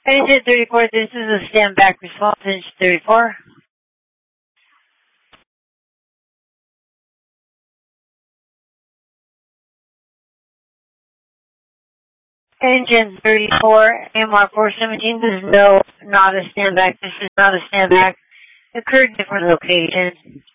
Engine 34, this is a stand back response, engine 34. Engine 34, AMR 417, this is not a stand back, this is not a stand back. Occurred different locations.